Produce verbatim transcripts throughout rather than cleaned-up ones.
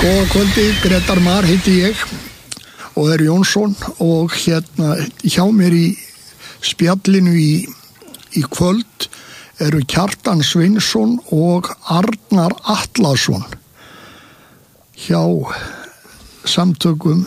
Góða kvöldi, Grétar Mar heiti ég og er Jónsson og hérna hjá mér í spjallinu í, í kvöld eru Kjartan Sveinsson og Arnar Atlason hjá samtökum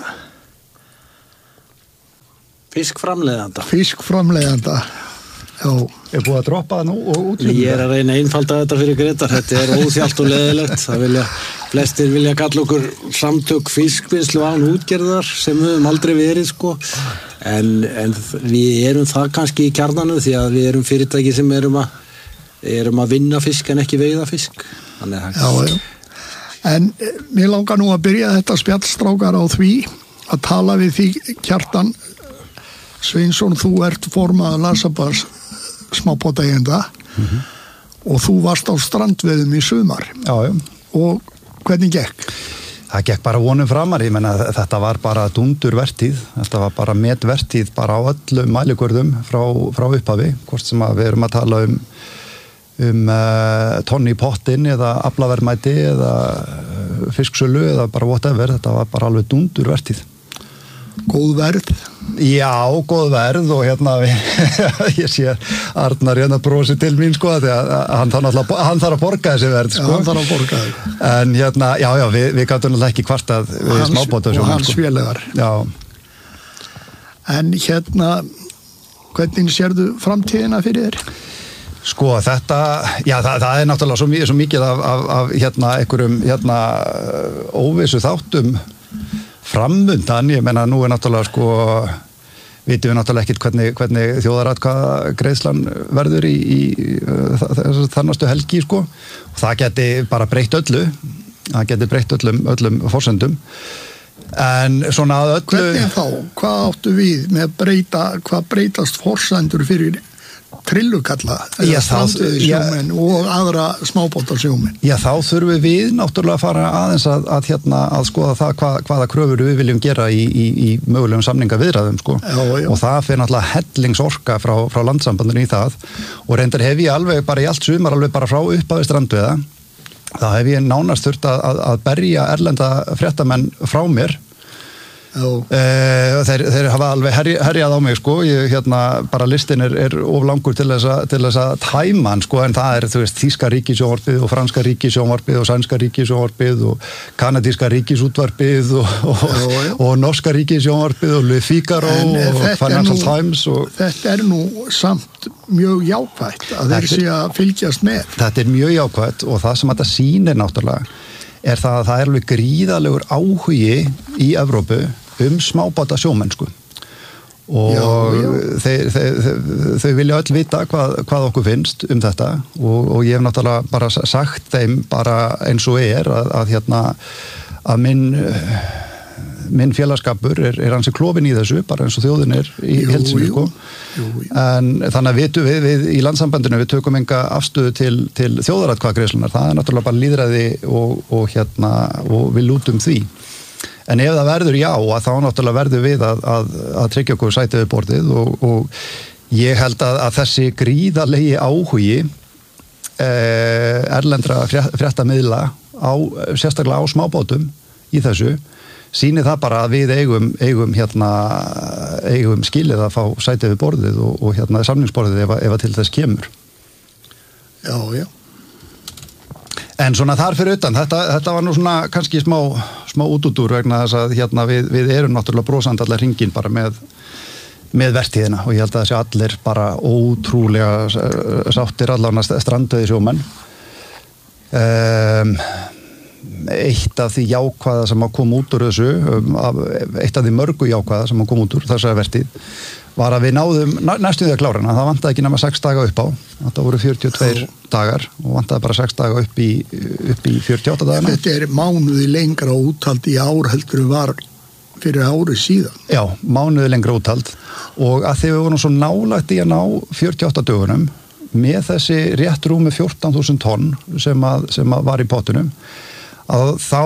Fiskframleiðanda. Fiskframleiðanda, já. Er búið að droppa það nú og útlýna? Ég er að reyna að einfalda þetta fyrir Grétar. Þetta er óþjált og leðilegt. Það vilja, flestir vilja kalla okkur samtök fiskvinnslu án útgerðar sem við höfum aldrei verið, sko. En, en við erum það kannski í kjarnanum því að við erum fyrirtæki sem erum að, erum að vinna fisk en ekki veiða fisk. Þannig að... Já, já. En mér langar nú að byrja þetta spjallstrákar á því að tala við því Kjartan Sveinsson, þú ert formaður Lasabars smábátaeigenda mm-hmm. og þú varst á strandveiðum í sumar. Já, já. Og hvernig gekk? Það gekk bara vonum framar, ég menna þetta var bara dundur vertíð, þetta var bara metvertíð bara á öllum mælikvörðum frá, frá upphafi, hvort sem að við erum að tala um um uh, tonni í pottin eða aflaverðmæti eða uh, fisksölu eða bara whatever, þetta var bara alveg dundur vertíð. Góð verð? Já, góð verð og hérna ég sé Arnar hérna brosi til mín sko því að hann þarf náttúrulega hann þarf að borga þessi verð sko. Já, hann þarf að borga þessi. En hérna, já, já, við, við gátum náttúrulega ekki kvartað við smábátasjómenn. Og hans félagar. Já. En hérna, hvernig sérðu framtíðina fyrir þér? Sko, þetta, já, það, það er náttúrulega svo, svo mikið af, af, af hérna, einhverjum, hérna, óvissu þáttum framundan, ég menna nú er náttúrulega sko, vitum við náttúrulega ekkert hvernig, hvernig þjóðaratkvæðagreiðslan verður í, í þarnastu helgi sko, og það geti bara breytt öllu, það geti breytt öllum, öllum forsendum, en svona að öllu... Hvernig þá? Hvað áttu við með breyta, hvað breytast forsendur fyrir trillukalla eða strandveiðisjómenn og aðra smábátasjómenn? Já, þá þurfum við náttúrulega að fara aðeins að, að, hérna, að skoða það hvað, hvaða kröfur við viljum gera í, í, í mögulegum samningaviðræðum sko. Já, já. Og það fyrir náttúrulega hellingsorka frá, frá landssambandinu í það og reyndar hef ég alveg bara í allt sumar alveg bara frá upphafi strandveiða þá hef ég nánast þurft að, að, að berja erlenda fréttamenn frá mér. Uh, þeir, þeir hafa alveg herj, herjað á mig sko, ég, hérna, bara listin er, er of langur til þess að, til þess að tæma hann sko, en það er, þú veist, þýska ríkissjónvarpið og franska ríkissjónvarpið og sænska ríkissjónvarpið og kanadíska ríkisútvarpið og, og, og, og norska ríkissjónvarpið og Le Figaro og Financial nú, Times og... Þetta er nú samt mjög jákvætt að þeir sé að fylgjast með. Þetta er mjög jákvætt og það sem þetta sýnir náttúrulega er það að það er alveg gríðalegur áhugi í Evrópu um smábáta sjómennsku og já, já. Þeir, þeir, þeir, þau vilja öll vita hvað, hvað okkur finnst um þetta og, og ég hef náttúrulega bara sagt þeim bara eins og er að, að, hérna, að minn, minn félagskapur er, er hansi klofin í þessu bara eins og þjóðin er í heilsinni sko. En þannig að vitum við, við í landssambandinu við tökum enga afstöðu til, til þjóðaratkvæðagreiðslunnar, það er náttúrulega bara lýðræði og, og, hérna, og við lútum því. En ef það verður já, að þá náttúrulega verður við að, að, að tryggja okkur sætið við borðið og, og ég held að, að þessi gríðarlegi áhugi eh, erlendra fréttamiðla á, sérstaklega á smábátum í þessu, sýnir það bara að við eigum, eigum, hérna, eigum skilið að fá sætið við borðið og, og hérna samningsborðið ef, ef að til þess kemur. Já, já. En svona þar fyrir utan, þetta, þetta var nú svona kannski smá, smá útútur vegna þess að hérna við, við erum náttúrulega brosandi allar hringin bara með, með vertíðina og ég held að þessi allir bara ótrúlega sáttir allavega strandveiðisjómenn. Um, eitt af því jákvæða sem að koma út úr þessu, eitt af því mörgu jákvæða sem að koma út úr þessari vertíð var að við náðum næstum því að klára hana, það vantaði ekki nema sex daga upp á, þetta voru fjörutíu og tveir dagar og vantaði bara sex daga upp í, upp í fjörutíu og átta dagana. Þetta er mánuði lengra úthald í ár heldur var fyrir ári síðan. Já, mánuði lengra úthald og að því við vorum svo nálægt í að ná fjörutíu og átta dögunum með þessi rétt rúmi fjórtán þúsund tonn sem, að, sem að var í pottunum að þá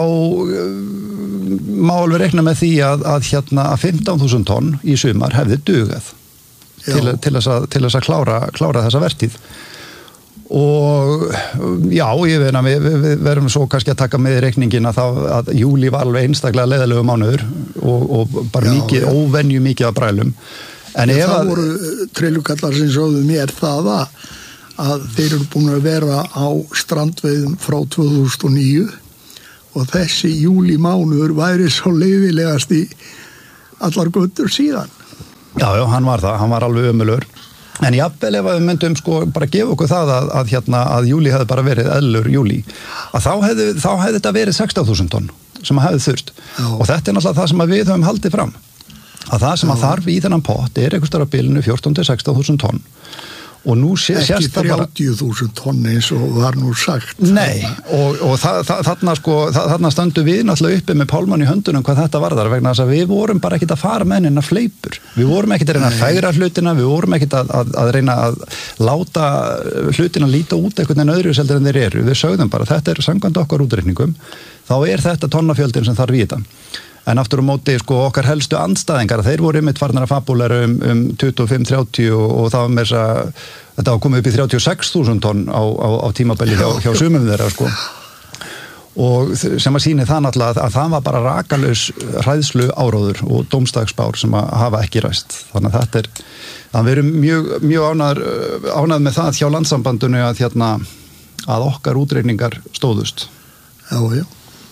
má alveg rekna með því að, að, hérna, að fimmtán þúsund tonn í sumar hefði dugað til, til þess að, til þess að klára, klára þessa vertíð og já, ég veit að við, við, við verum svo kannski að taka með í reikningin að, það, að júlí var alveg einstaklega leiðilegu mánuður og, og bara já, mikið, já. óvenju mikið af brælum. En ef það að... voru treylukallar sem sögðu mér það að, að þeir eru búin að vera á strandveiðum frá tvö þúsund og níu og þessi júlí mánuður væri svo leiðilegast í allar götur síðan. Já, já, hann var það, hann var alveg ömurlegur. En jafnvel ef við myndum sko bara gefa okkur það að, að, hérna, að júlí hefði bara verið eðlur júlí, að þá hefði, þá hefði þetta verið sextán þúsund tonn sem hefði þurft. Já. Og þetta er náttúrulega það sem við höfum haldið fram. Að það sem að þarf í þennan pott er einhvers staðar á bilinu fjórtán til sextán þúsund tonn. Og nú sé, ekki þrjátíu þúsund tonn eins og var nú sagt. Nei, og, og það, það, þarna, sko, það, þarna stöndu við náttúrulega uppi með pálmann í höndunum hvað þetta varðar vegna þess að við vorum bara ekkit að fara með henni fleipur. Við vorum ekkit að reyna að fegra hlutina, við vorum ekkit að, að, að reyna að láta hlutina líta út einhvern veginn öðru seldur en þeir eru. Við sögðum bara, þetta er samkvæmt okkar útreikningum, þá er þetta tonnafjöldin sem þarf í þetta. En aftur á móti, sko, okkar helstu andstæðingar, þeir voru einmitt farnar að fabúlera um, um tuttugu og fimm til þrjátíu og, og það var með þess að þetta var komið upp í þrjátíu og sex þúsund tonn á, á, á tímabili hjá, hjá sumum þeirra, sko. Og sem að sýni það náttúrulega að, að það var bara rakalaus hræðslu áróður og dómstagsspár sem að hafa ekki ræst. Þannig að þetta er, þannig við erum mjög, mjög ánæður, ánæður með það hjá landssambandinu að, hérna, að okkar útreikningar stóðust. Já, já.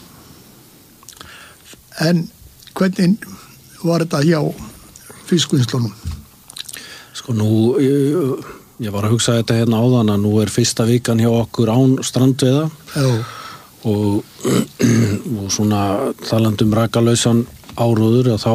En hvernig var þetta hjá fiskvinnslunum? Sko nú, ég, ég var að hugsa þetta hérna áðan að nú er fyrsta vikan hjá okkur án strandveiða og, og svona talandum rakalausan áróður og þá,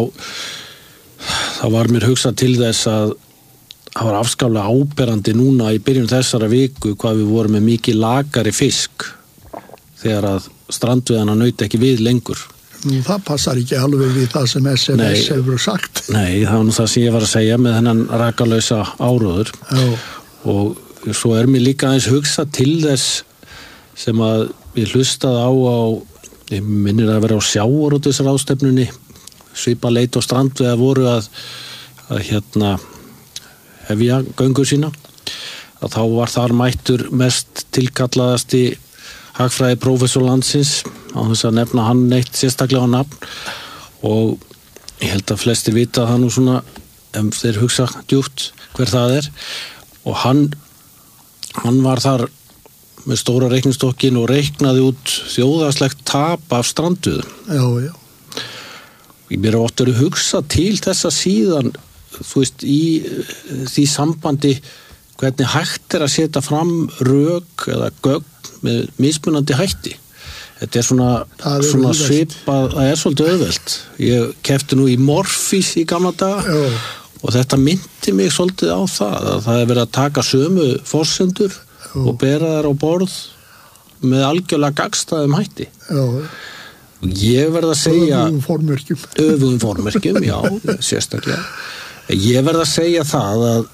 þá var mér hugsað til þess að það var afskaplega áberandi núna í byrjun þessara viku hvað við vorum með mikið lakari fisk þegar að strandveiðana naut ekki við lengur. Nú, það passar ekki alveg við það sem S M S hefur sagt. Nei, það var nú það sem ég var að segja með þennan rakalausa áróður. Já. Og svo er mér líka aðeins hugsað til þess sem að ég hlustaði á á, ég minnir að vera á sjávarútvegsráðstefnunni, svipa leit og strandveiða voru að, að hérna hefja göngu sína, að þá var þar mættur mest tilkallaðasti hagfræði prófessor landsins á þess að nefna hann neitt sérstaklega á nafn og ég held að flestir vita það nú svona ef þeir hugsa djúpt hver það er og hann hann var þar með stóra reiknistokkin og reiknaði út þjóðhagslegt tap af stranduðum. Já, já. Ég mér átt að hugsa til þessa síðan þú veist í því sambandi hvernig hægt er að setja fram rök eða gögn með mismunandi hætti. Þetta er svona, er svona svipað, það er svolítið auðvelt. Ég keypti nú í Morfís í gamla daga Já. Og þetta myndi mig svolítið á það að það er verið að taka sömu forsendur Já. Og bera þær á borð með algjörlega gagnstæðum hætti. Já. Ég verð að segja öfugum formerkjum. Öfugum formerkjum, já, sérstaklega. Ég verð að segja það að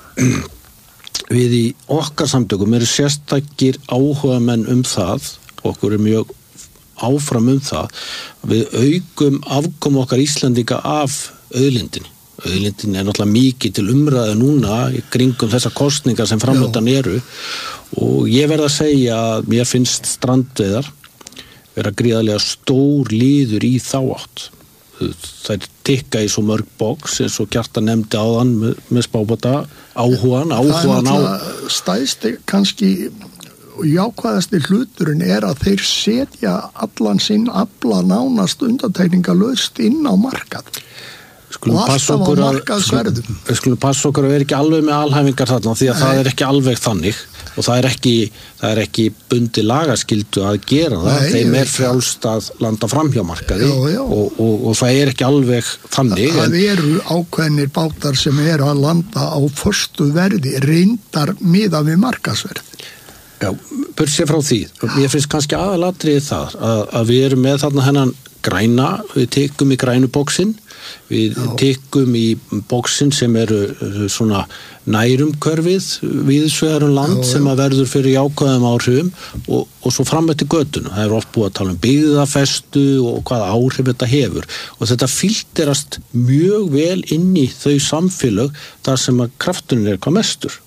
við í okkar samtökum eru sérstakir áhugamenn um það, okkur er mjög áfram um það, við aukum afkomu okkar Íslendinga af auðlindinni. Auðlindin er náttúrulega mikið til umræðu núna í kringum þessar kosningar sem framöndan eru og ég verð að segja að mér finnst strandveiðar vera gríðarlega stór liður í þá átt. Þær tikka í svo mörg box eins og Kjartan nefndi áðan með, með spábata áhugan, áhugan á... Það er náttúrulega stæðsti kannski og jákvæðasti hluturinn er að þeir setja allan sinn afla nánast undantekningarlaust inn á markað. Skulum passa okkur að skulum, skulum passa okkur að vera ekki alveg með alhæfingar þarna því að Nei. Það er ekki alveg þannig og það er ekki, það er ekki bundi lagaskyldu að gera það Nei, þeim er frjálst að landa framhjá markaði já, já. Og, og, og það er ekki alveg þannig Það, það eru ákveðnir bátar sem eru að landa á förstu verði reyndar miða við markaðsverð Já, börsið frá því ég finnst kannski aðalatriði það að, að við erum með þarna hennan græna við tekum í grænu bóksinn við Já. Tekum í bóksinn sem eru svona nærumkörfið viðsvegarum land Já, sem að verður fyrir jákvæðum áhrifum og, og svo fram eftir götunum. Það er oft búið að tala um byggðafestu og hvaða áhrif þetta hefur og þetta filterast mjög vel inn í þau samfélög þar sem að krafturinn er hvað mestur.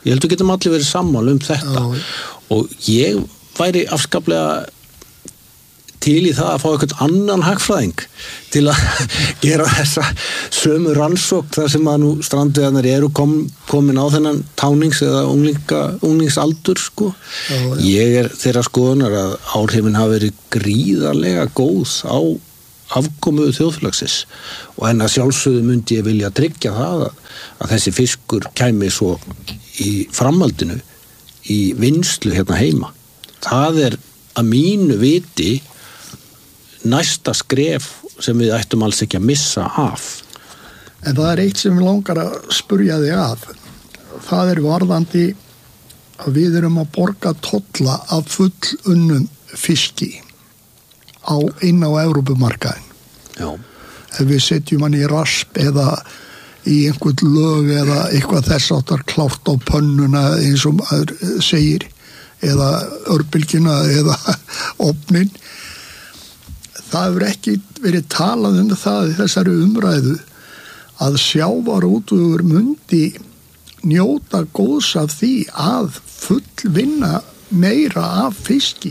Ég held að getum allir verið sammála um þetta. Já. Og ég væri afskaplega til í það að fá eitthvað annan hagfræðing til að gera þessa sömu rannsókn þar sem að nú strandveiðarnar eru kom, komin á þennan tánings eða unglinga, unglingsaldur sko. Já, já. Ég er þeirra skoðunar að áhrifin hafa verið gríðarlega góð á afkomu þjóðfélagsins og en að sjálfsögðu myndi ég vilja tryggja það að, að þessi fiskur kæmi svo í framhaldinu í vinnslu hérna heima. Það er að mínu viti næsta skref sem við ættum alls ekki að missa af. En það er eitt sem við langar að spurja þig að. Það er varðandi að við erum að borga tolla af fullunnum fiski á inn á Evrópumarkaðin. Já. Ef við setjum hann í rasp eða í einhvern lög eða eitthvað þess áttar klárt á pönnuna eins og maður segir eða örbylgjuna eða ofnin. Það hefur ekki verið talað um það í þessari umræðu að sjávarútvegur mundi njóta góðs af því að fullvinna meira af fiski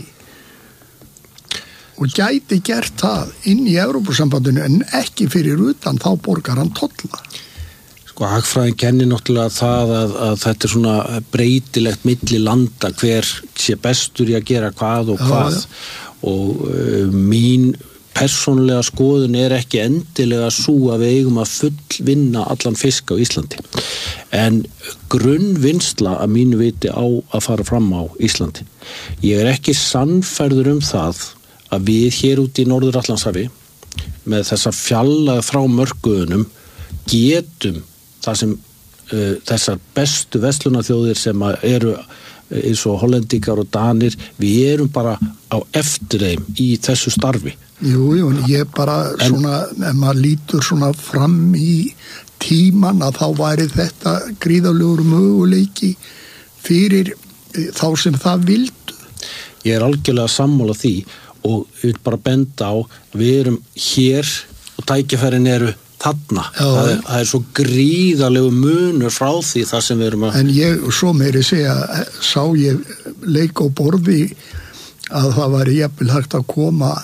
og gæti gert það inn í Evrópusambandinu en ekki fyrir utan þá borgar hann tolla. Sko hagfræðin kennir náttúrulega það að, að þetta er svona breytilegt milli landa hver sé bestur í að gera hvað og hvað. Já, já. Og uh, mín persónulega skoðun er ekki endilega sú að við eigum að fullvinna allan fisk á Íslandi. En grunnvinnsla að mínu viti á að fara fram á Íslandi. Ég er ekki sannfærður um það að við hér út í Norður-Atlantshafi með þessa fjalla frá mörkuðunum getum það sem uh, þessar bestu verslunarþjóðir sem eru eins og Hollendingar og Danir, við erum bara á eftir þeim í þessu starfi. Jú, jú, en ég bara en, svona, ef maður lítur svona fram í tíman að þá væri þetta gríðarlegur möguleiki fyrir þá sem það vildu. Ég er algjörlega sammála því og ég vil bara benda á við erum hér og tækifærin eru þarna. Það er, það er svo gríðarlegu munur frá því það sem við erum að... En ég, svo meiri segja, sá ég leik á borði að það væri jafnvel hægt að koma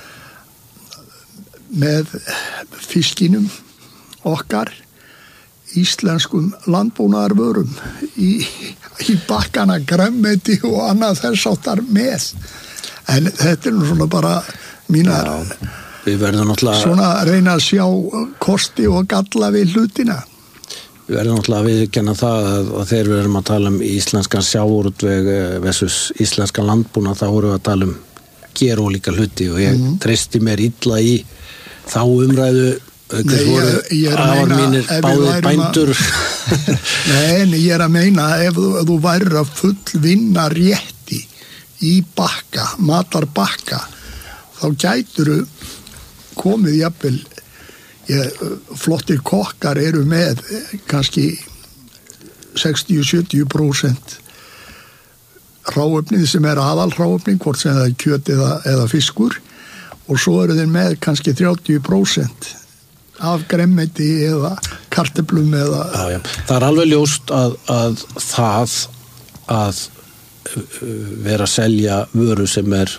með fiskinum okkar íslenskum landbúnaðarvörum í, í bakkana gremmeti og annað þess áttar með. En þetta er nú svona bara mínar... Já. Við verðum náttúrulega... Svona reyna að sjá kosti og galla við hlutina. Við verðum náttúrulega að viðurkenna það að, að þegar við erum að tala um íslenskan sjávarútveg versus íslenskan landbúnað, þá vorum við að tala um gerólíka hluti og ég mm. treysti mér illa í þá umræðu Nei, ég, ég er að meina ef við værum að Nei, en ég er að meina ef þú, ef þú værir að fullvinna rétti í bakka, matarbakka þá gæturu komið jafnvel ég, flottir kokkar eru með kannski sextíu til sjötíu prósent hráefnið sem er aðal hráefnið, hvort sem það er kjöt eða, eða fiskur og svo eru þeir með kannski þrjátíu prósent af gremmeti eða kartöflum eða... Já, já. Það er alveg ljóst að, að það að vera að selja vöru sem er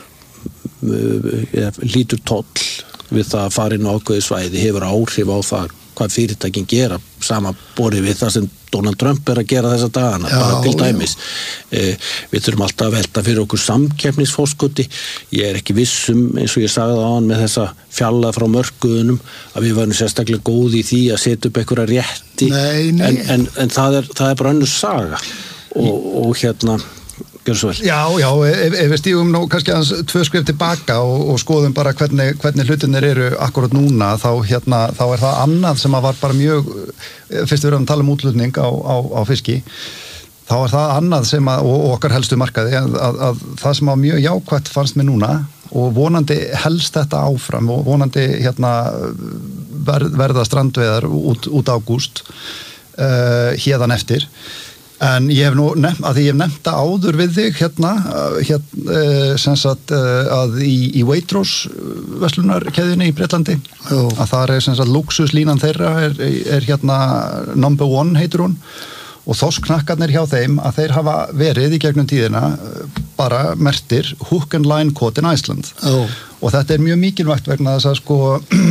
lítur toll við það að fara inn á ákveði svæði hefur áhrif á það hvað fyrirtækin gera sama borið við það sem Donald Trump er að gera þessa dagana, já, bara til dæmis eh, við þurfum alltaf að velta fyrir okkur samkeppnisfórskuti, ég er ekki vissum eins og ég sagði á hann með þessa fjalla frá mörkuðunum að við varum sérstaklega góði í því að setja upp einhverja rétti nei, nei. en, en, en það, er, það er bara önnur saga og, og hérna Já, já, ef, ef við stígum nú kannski aðeins tvö skrif tilbaka og, og skoðum bara hvernig, hvernig hlutinir eru akkurat núna, þá, hérna, þá er það annað sem að var bara mjög, fyrst við erum að tala um útlutning á, á, á fiski, þá er það annað sem að, og okkar helstu markaði, að, að, að það sem að mjög jákvætt fannst mér núna og vonandi helst þetta áfram og vonandi hérna, ver, verða strandveiðar út, út ágúst uh, hérðan eftir. En ég hef nú nefnt, að ég hef nefnt það áður við þig hérna, hérna sem sagt að í, í Waitrose verslunarkeðjunni í Bretlandi, Jó. Að það er sem sagt luxuslínan þeirra er, er hérna number one heitur hún og þorskknakkarnir hjá þeim að þeir hafa verið í gegnum tíðina bara mertir hook and line caught in Iceland oh. og þetta er mjög mikilvægt vegna þess að sko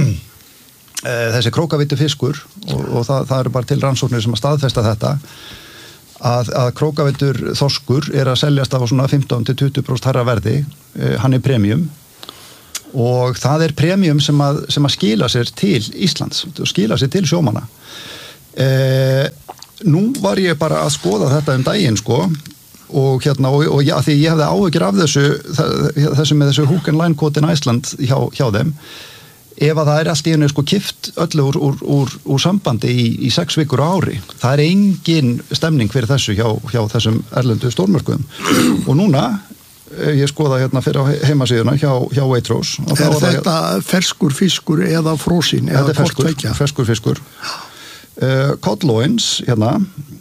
þessi krókavítu fiskur og, og það, það eru bara til rannsóknir sem að staðfesta þetta að, að krókavítur þorskur er að seljast á svona fimmtán til tuttugu prósent hærra verði, hann er premium og það er premium sem að, sem að skila sér til Íslands, skila sér til sjómanna. Eh, nú var ég bara að skoða þetta um daginn sko og hérna, og, og já, því ég hefði áhyggjur af þessu, þessu með þessu hook and line caught in Iceland hjá, hjá þeim, ef að það er allt í henni sko kift öllu úr, úr, úr, úr sambandi í, í sex vikur á ári. Það er engin stemning fyrir þessu hjá, hjá þessum erlendu stórmörkuðum og núna ég skoða hérna fyrir á heimasíðuna hjá, hjá Waitrose. Er þetta ferskur fiskur eða frosin? Þetta er ferskur, ferskur fiskur. Uh, cod loins, hérna,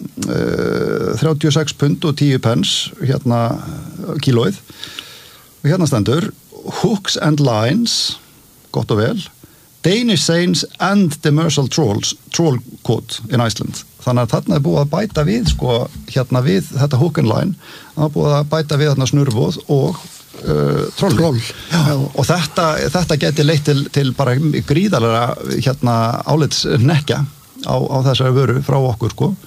uh, þrjátíu og sex pund og tíu pence, hérna, kílóið. Og hérna stendur, hooks and lines, gott og vel, Danish seines and demersal trolls, troll caught in Iceland. Þannig að þarna er búið að bæta við, sko, hérna við þetta hook and line, það er búið að bæta við þarna snurvoð og uh, trolli. Troll. Já, og þetta, þetta geti leitt til, til bara gríðalega, hérna, álits nekja á, á þessari vöru frá okkur, sko.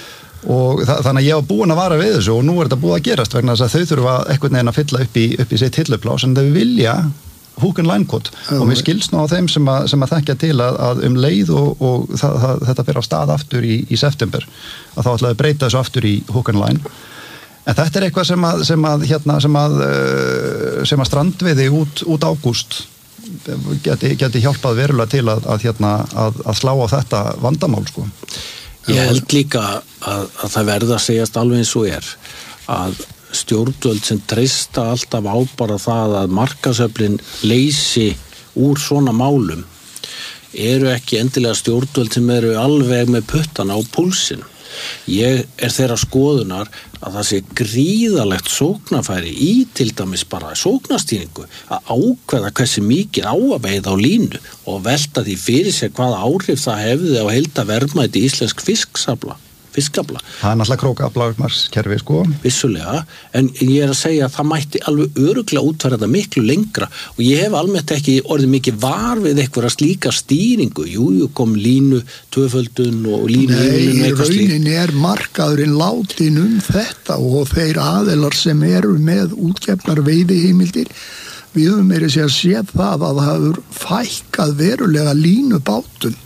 Og það, þannig að ég var búin að vara við þessu og nú er þetta búið að gerast vegna þess að þau þurfa einhvern veginn að fylla upp í, upp í sitt hilluplás en þau vilja hook and line caught og mér skilst nú á þeim sem að, sem að þekkja til að, að um leið og, og það, það, þetta fer á stað aftur í, í september að þá ætlaði að breyta þessu aftur í hook and line en þetta er eitthvað sem að, sem að, hérna, sem að, sem að strandveiði út, út ágúst geti, geti hjálpað verulega til að, að, hérna, að, að slá á þetta vandamál sko. Ég held líka að, að það verða að segjast alveg eins og er að stjórnvöld sem treysta alltaf á bara það að markaðsöflin leysi úr svona málum eru ekki endilega stjórnvöld sem eru alveg með puttana á púlsin. Ég er þeirra skoðunar að það sé gríðalegt sóknarfæri í til dæmis bara sóknarstýringu að ákveða hversu mikið á að veiða á línu og velta því fyrir sér hvaða áhrif það hefði á heildarverðmæti íslensk fiskafla. fiskafla. Það er náttúrulega krókaaflamarkskerfi sko. Vissulega, en ég er að segja að það mætti alveg örugglega útfæra þetta miklu lengra og ég hef almennt ekki orðið mikið var við eitthvað slíka stýringu. Jú, jú, kom línu, tvöföldun og línu. Nei, í rauninni er markaðurinn látin um þetta og þeir aðilar sem eru með útgefnar veiðiheimildir, við höfum meira að segja það að það hefur fækkað verulega línubátum.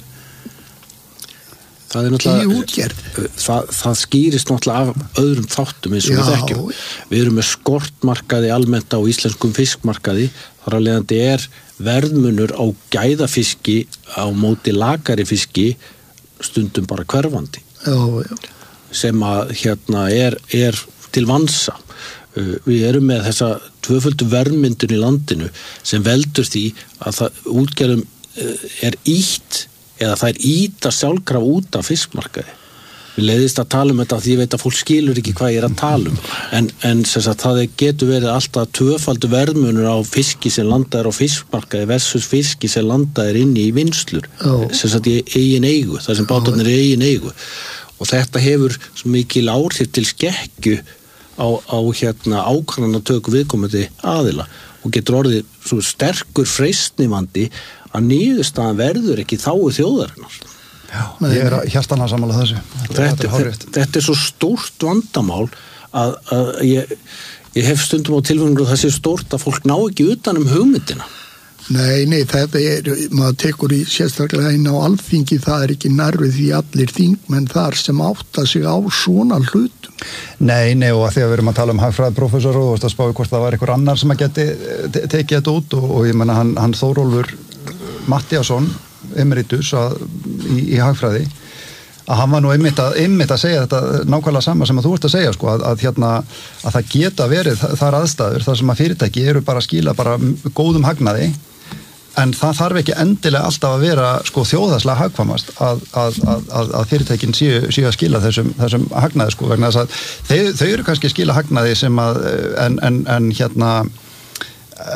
Það er náttúrulega, það, það skýrist náttúrulega af öðrum þáttum eins og við þekkjum. Við erum með skortmarkaði almennt á íslenskum fiskmarkaði, þar af leiðandi er verðmunur á gæðafiski á móti lakari fiski stundum bara hverfandi. Já, já. Sem að hérna er, er til vansa. Við erum með þessa tvöföldu verðmyndun í landinu sem veldur því að það útgerðum er ítt eða það er íta sjálfkraf út af fiskmarkaði. Við leiðist að tala um þetta því ég veit að fólk skilur ekki hvað ég er að tala um. En, en sem sagt, það getur verið alltaf tvöfaldu verðmunur á fiski sem landað er á fiskmarkaði versus fiski sem landað er inni í vinslur. Oh. Sem sagt, í eigin eigu, það sem bátarnir er eigin eigu. Og þetta hefur svo mikil áhrif til skekkju á, á hérna, ákvarðanatöku viðkomandi aðila og getur orðið svo sterkur freistnivandi að niðurstaðan verður ekki þáu þjóðarinnar. Já, ég er hjartanlega sammála þessu. Þetta, þetta, þetta, þetta er svo stórt vandamál að, að ég, ég hef stundum á tilfengur að það sé stórt að fólk ná ekki utan um hugmyndina. Nei, nei, þetta er, maður tekur í sérstaklega inn á alþingi, það er ekki nærvið því allir þingmenn þar sem átta sig á svona hlutum. Nei, nei, og að því að við erum að tala um hagfræðiprófessor og þú veist að spáði hvort það var einhver annar sem að geti te tekið þetta út og, og ég menna hann, hann Þórólfur Matthíasson, emeritus að, í, í hagfræði, að hann var nú einmitt að, einmitt að segja þetta nákvæmlega sama sem að þú ert að segja, sko, að, að, hérna, að það geta verið þar aðstæður, þar sem að fyrirtæki eru bara að skila bara góðum hagnaði, en það þarf ekki endilega alltaf að vera sko, þjóðhagslega hagkvæmast að, að, að, að fyrirtækin séu, séu að skila þessum, þessum hagnaði, sko, vegna þess að þau, þau eru kannski að skila hagnaði sem að, en, en, en hérna, Uh,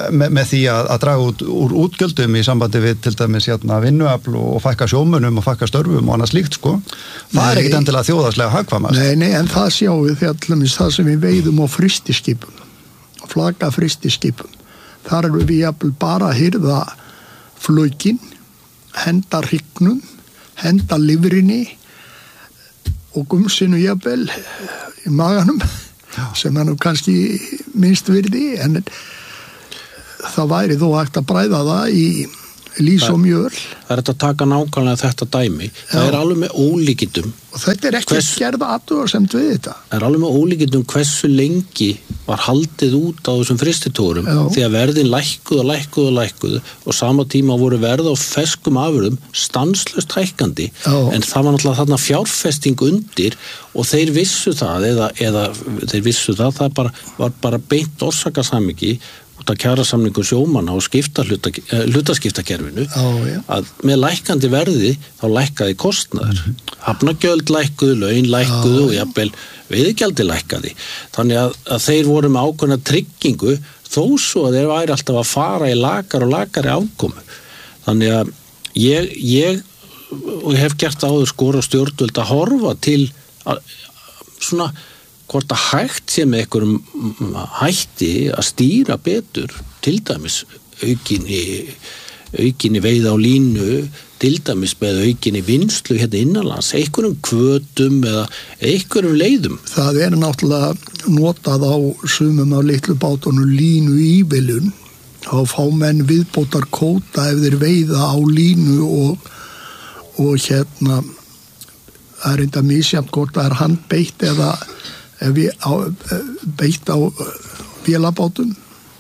með, með því að, að draga út úr útgjöldum í sambandi við til dæmis hérna, vinnuafl og fækka sjómönnum og fækka störfum og annað slíkt sko. Það nei, er ekkert endilega þjóðhagslega hagkvæmast. Nei, nei, en það sjáum við þegar það sem við veiðum á frystiskipum, flaka frystiskipum. Þar erum við jafnvel bara að hirða flökin, henda hryggnum, henda livrinni og gumsinu jafnvel í maganum. Já. Sem er nú kannski minnst virði en það væri þó hægt að bræða það í lýs og mjöl. Það er þetta að taka nákvæmlega þetta dæmi. Það Já. Er alveg með ólíkindum. Og þetta er ekki hvers, gerða athugasemd við þetta. Það er alveg með ólíkindum hversu lengi var haldið út á þessum fristitórum því að verðin lækkuð og lækkuð og lækkuð og sama tíma voru verð á feskum afurðum stanslaust hækkandi Já. En það var náttúrulega þarna fjárfesting undir og þeir vissu það eða, eða þeir vissu það, það bara, var bara beint orsakasamhengi út af kjarasamningu sjómanna og skipta hluta, hlutaskiptakerfinu oh, að með lækkandi verði þá lækkaði kostnaður. Mm-hmm. Hafnagjöld lækkuðu, laun lækkuðu oh, og jafnvel veiðigjaldi lækkaði. Þannig að, að þeir voru með ákveðna tryggingu þó svo að þeir væri alltaf að fara í lakar og lakari afkomu. Þannig að ég, ég og ég hef gert áður skora stjórnvöld að horfa til að, svona hvort að hægt sé með einhverjum hætti að stýra betur til dæmis aukinni, aukinni veiða á línu, til dæmis með aukinni vinnslu hérna innanlands, einhverjum kvötum eða einhverjum leiðum. Það er náttúrulega notað á sumum af litlu bátunum línu ívilun, þá fá menn viðbótar kóta ef þeir veiða á línu og, og hérna það er enda misjafnt hvort það er handbeitt eða ef við á, beitt á vélabátum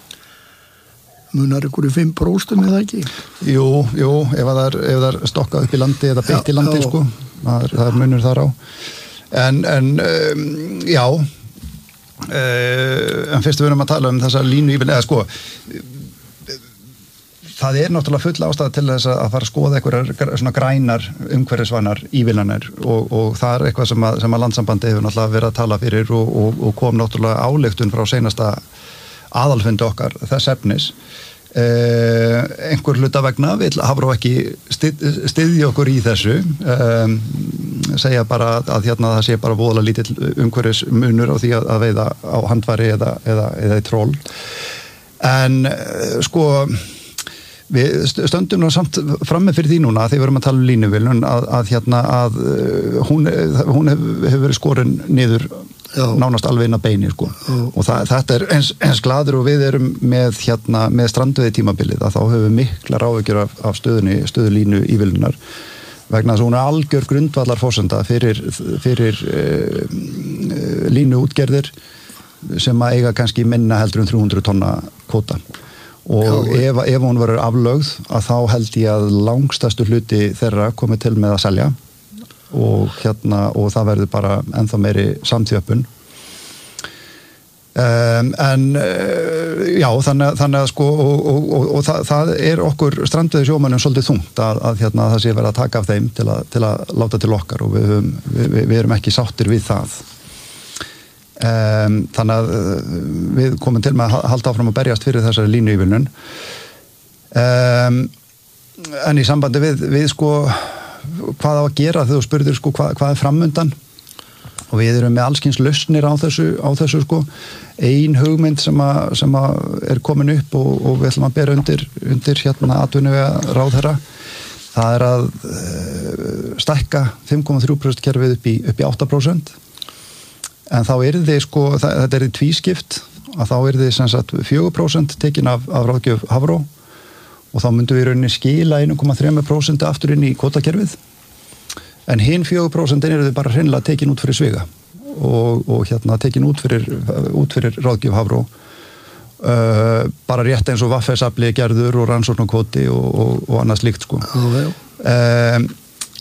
munar ykkur í fimm prósent eða ekki? Jú, jú, ef það er, ef það er stokkað upp í landi eða beitt já, í landi já. Sko, það er, það er munur þar á en, en um, já uh, en fyrst við erum að tala um þessa línu íbyrn, eða sko það er náttúrulega full ástæða til þess að fara að skoða einhverjar svona grænar umhverfisvænar ívilnanir og, og það er eitthvað sem að, sem að landssambandi hefur náttúrulega verið að tala fyrir og, og, og kom náttúrulega ályktun frá seinasta aðalfundi okkar þess efnis. Eh, einhver hluta vegna vill Hafró ekki styð, styðja okkur í þessu eh, segja bara að hérna það sé bara voðalega lítill umhverfismunur á því að, að veiða á handfæri eða, eða, eða í tról en sko við stöndum nú samt framme fyrir því núna þegar við erum að tala um línuvilun að, að hérna að hún, hún hefur hef verið skorin niður Já. Nánast alveg inn að beini sko Já. Og það, þetta er eins, eins gladur og við erum með hérna með strandveiði tímabilið að þá höfum við mikla áhyggjur af, af stöðunni, stöðu línu ívilunar vegna þess að hún er algjör grundvallar forsenda fyrir, fyrir uh, línu útgerðir sem að eiga kannski minna heldur um þrjú hundruð tonna kvóta og Já, ef, ef hún verður aflögð að þá held ég að langstæstu hluti þeirra komið til með að selja og hérna og það verður bara ennþá meiri samþjöppun um, en uh, já þannig, þannig að sko og, og, og, og það, það er okkur strandveiði sjómönnum svolítið þungt að, að hérna það sé verið að taka af þeim til að, til að láta til okkar og við, við, við, við erum ekki sáttir við það um, þannig að við komum til með að halda áfram að berjast fyrir þessari línuívilnun um, en í sambandi við, við sko hvað á að gera þegar þú spurðir sko hvað, hvað er framundan og við erum með allskyns lausnir á þessu, á þessu sko ein hugmynd sem, a, sem a er komin upp og, og við ætlum að bera undir, undir hérna atvinnuvega ráðherra það er að uh, stækka fimm komma þrjú prósent kerfið upp í, upp í átta prósent en þá er þið sko það, þetta er í tvískipt að þá er þið sem sagt fjögur prósent tekin af, af ráðgjöf Hafró og þá myndum við í rauninni skila einn komma þrjú prósent aftur inn í kvótakerfið en hinn fjögur prósent eru þau bara hreinlega tekin út fyrir sviga og, og hérna tekin út fyrir, út fyrir ráðgjöf Hafró uh, bara rétt eins og vaffesafli gerður og rannsóknarkvóti og, og, og annað slíkt sko oh, um,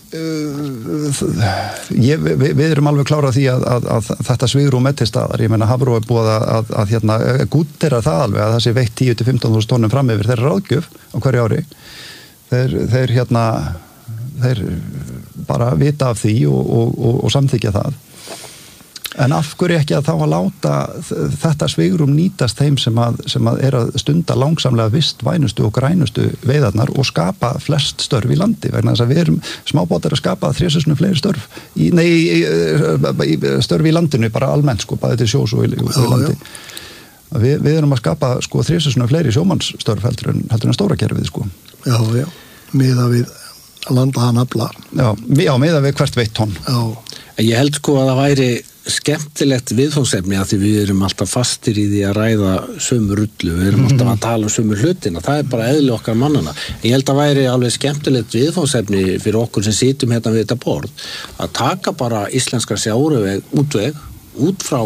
Ég, við, við erum alveg klára því að, að, að þetta svigrúm er til staðar, ég meina Hafró er búið að, að, að hérna, gúttera það alveg að það sé veitt tíu til fimmtán þúsund tónnum fram yfir þeirra ráðgjöf á hverju ári þeir, þeir hérna þeir bara vita af því og, og, og, og samþykja það En af hverju ekki að þá að láta þetta svigrum nýtast þeim sem að, sem að er að stunda langsamlega vistvænustu og grænustu veiðarnar og skapa flest störf í landi, vegna þess að við erum smábátar að skapa þrisvarsinnum fleiri störf í, nei, í, í, störf í landinu bara almennt sko, bæði til sjós og í, og í landi. Við, við erum að skapa sko þrisvarsinnum fleiri sjómannsstörf heldur en, heldur en stóra kerfið sko. Já, já, miða við landaðan afla. Já, já, miða við hvert veitt tonn. Já. Ég held sko að það væri skemmtilegt viðfangsefni að því við erum alltaf fastir í því að ræða sömu rullu, við erum alltaf að tala um sömu hlutina, það er bara eðli okkar mannana. Ég held að væri alveg skemmtilegt viðfangsefni fyrir okkur sem situm hérna við þetta borð, að taka bara íslenska sjávarútveg útveg út frá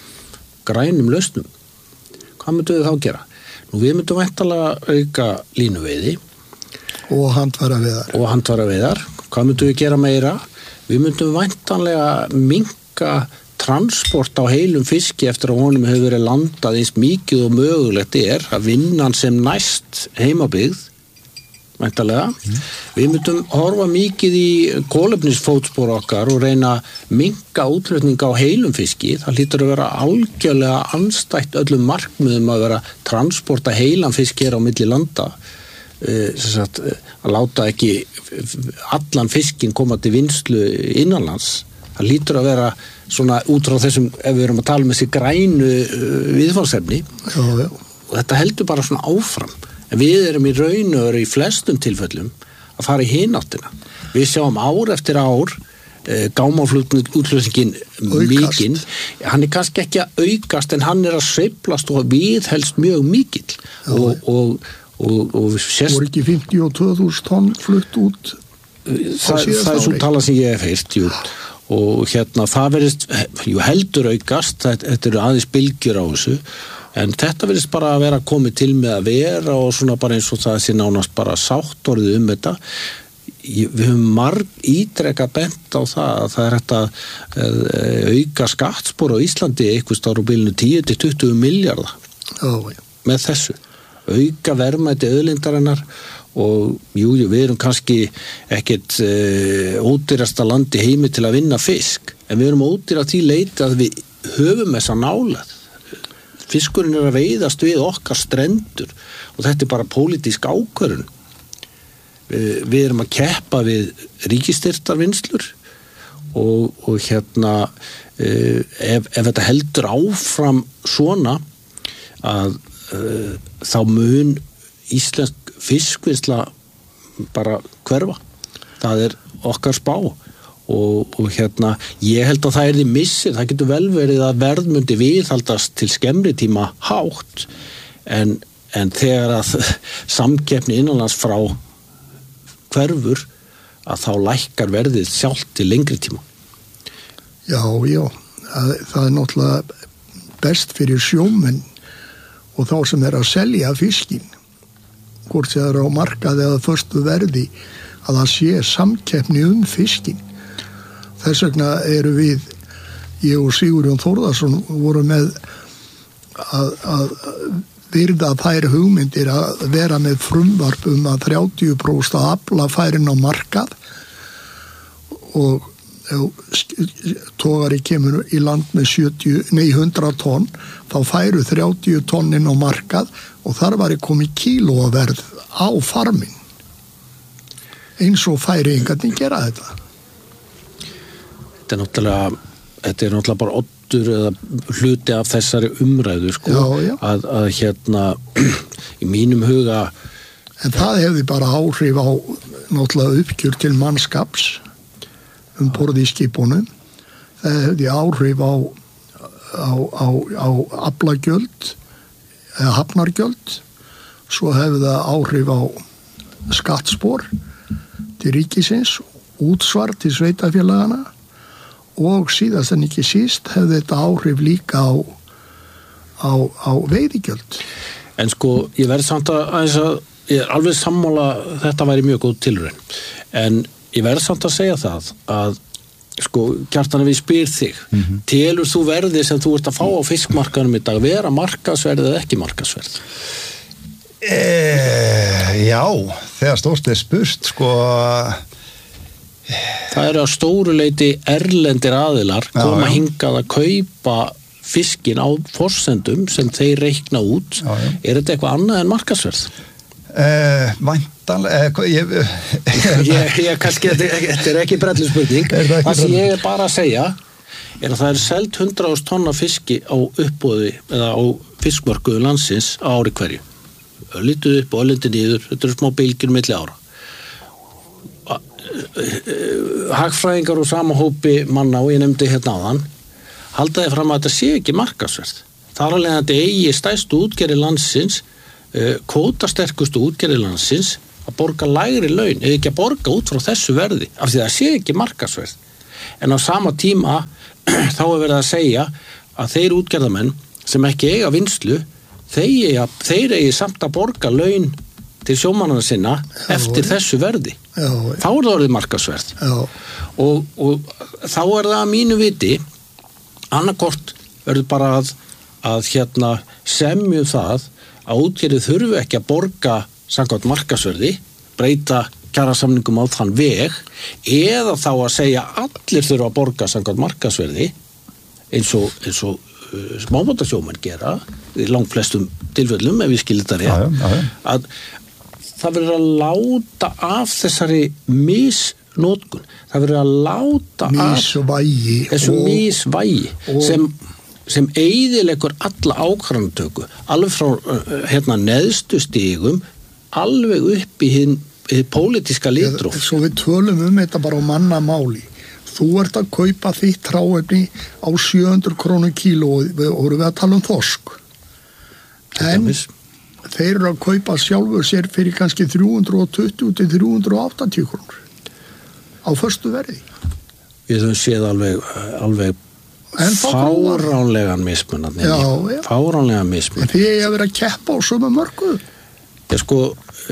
grænum lausnum. Hvað myndum við þá gera? Nú við myndum væntanlega auka línuveiði og handfæraveiðar. Og handfæraveiðar. Hvað myndum við gera meira? Við myndum væntanlega minnka transport á heilum fiski eftir að honum hefur verið landað eins mikið og mögulegt er að vinna hann sem næst heimabyggð, væntanlega. Mm. Við myndum horfa mikið í kolefnisfótspor okkar og reyna að minnka útflutning á heilum fiski. Það hlýtur að vera algjörlega andstætt öllum markmiðum að vera transporta heilan fiski er á milli landa. Uh, sagt, uh, að láta ekki allan fiskin koma til vinnslu innanlands. Það lítur að vera svona út frá þessum, ef við erum að tala um þessi grænu uh, viðfangsefni, já, já. Og þetta heldur bara svona áfram. En við erum í raun og veru í flestum tilfellum að fara í hináttina. Við sjáum ár eftir ár uh, gámaflutningin mikinn, hann er kannski ekki að aukast en hann er að sveiflast og viðhelst mjög mikill og, og og, og sérst voru ekki fimmtíu og tvö þúsund tonn flutt út það, það er svo tala sem ég hef heyrt jú. Og hérna það verðist jú, heldur aukast, þetta eru aðeins bylgjur á þessu en þetta verðist bara að vera komið til með að vera og svona bara eins og það sé nánast bara sáttorðið um þetta. Við höfum marg ítrekka bent á það að það er hægt að auka skattspor á Íslandi eitthvað stáru bilinu tíu til tuttugu milljarða já, já. Með þessu auka verðmæti auðlindarinnar og jú, jú, við erum kannski ekkert uh, ódýrasta landi heimi til að vinna fisk en við erum ódýra því leiti að við höfum þessa nálað fiskurinn er að veiðast við okkar strendur og þetta er bara pólitísk ákvörðun uh, við erum að keppa við ríkisstyrktarvinnslur og, og hérna uh, ef, ef þetta heldur áfram svona að uh, þá mun íslensk fiskvinnsla bara hverfa. Það er okkar spá og, og hérna, ég held að það er því missið, það getur vel verið að verðmundi viðhaldast til skemmri tíma hátt en, en þegar að samkeppni innanlands frá hverfur að þá lækkar verðið sjálft til lengri tíma. Já, já, það, það er náttúrulega best fyrir sjómenn og þá sem er að selja fiskinn hvort það er á markaði eða förstu verði að það sé samkeppni um fiskinn. Þess vegna eru við, ég og Sigurjón Þórðarsson voru með að, að virða þær hugmyndir að vera með frumvarp um að þrjátíu prósent að afla færin á markað og togari kemur í land með sjötíu, nei hundrað tonn þá færu þrjátíu tonnin á markað og þar var ég komið kílóverð á farmin eins og færi engarnir gera þetta Þetta er náttúrulega þetta er náttúrulega bara oddur eða hluti af þessari umræðu sko, já, já. Að, að hérna í mínum huga en það hefði bara áhrif á náttúrulega uppgjör til mannskaps um borði í skipunum það hefði áhrif á á, á, á aflagjöld eða hafnargjöld svo hefði það áhrif á skattspor til ríkisins útsvar til sveitafélagana og síðast en ekki síst hefði þetta áhrif líka á á, á veiðigjöld en sko ég verði samt að, að ég er alveg sammála þetta væri mjög góð tilraun en ég verð samt að segja það að sko, Kjartan, ef ég spyr þig mm-hmm. telur þú verði sem þú ert að fá á fiskmarkaðnum í dag vera markaðsverð eða ekki markaðsverð? E, já, þegar stórt er spurt sko Það eru að stóru leyti erlendir aðilar koma já, já. hingað að kaupa fiskin á forsendum sem þeir reikna út. Já, já. Er þetta eitthvað annað en markaðsverð? Eh, væntanlega eh, ég, ég, ég kannski, þetta er ekki brellispurning. Það sem ég er bara að segja er að það er selt hundrað þúsund tonna fiski á uppboði eða á fiskmörkuðu landsins á ári hverju. Örlítið upp og örlítið niður, þetta eru smá bylgjur milli ára. Hagfræðingar og sama hópi manna og ég nefndi hérna áðan haldaði fram að þetta sé ekki markaðsverð. Þar alveg að þetta eigi stærstu útgerðir landsins, kvótasterkustu útgerðir landsins að borga lægri laun, eða ekki að borga út frá þessu verði, af því það sé ekki markaðsverð. En á sama tíma þá er verið að segja að þeir útgerðamenn sem ekki eiga vinslu, þeir eiga, þeir eigi samt að borga laun til sjómannana sinna já, eftir já. þessu verði. Já, já. Þá er það orðið markaðsverð. Og, og þá er það að mínu viti annarkort verður bara að, að hérna semju það að útgerðir þurfi ekki að borga samkvæmt markaðsverði, breyta kjarasamningum á þann veg, eða þá að segja allir þurfa að borga samkvæmt markaðsverði eins og, eins og uh, smábátasjómenn gera í langflestum tilfellum, ef ég skil þetta rétt, já, já, já. að það verður að láta af þessari misnotkun. Það verður að láta misvægi af þessu misvægi sem, sem eyðileggur alla ákvarðanatöku, alveg frá hérna, neðstu stigum, alveg upp í hinn pólitíska litróf. Svo við tölum um þetta bara á mannamáli. Þú ert að kaupa þitt hráefni á sjö hundruð krónur kíló og við vorum við að tala um þorsk. En þeir eru að kaupa sjálfur sér fyrir kannski þrjú hundruð tuttugu til þrjú hundruð áttatíu krónur á föstu verði. Við höfum séð alveg, alveg fáránlegan mismun. Já, já. Fáránlegan mismun. En því ég hef verið að keppa á sömu mörgu. Ég sko,